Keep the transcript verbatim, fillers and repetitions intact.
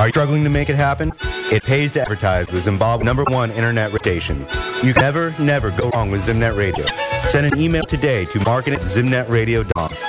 Are you struggling to make it happen? It pays to advertise with Zimbabwe's number one internet station. You can never, never go wrong with Zimnet Radio. Send an email today to marketing at zimnet radio dot com.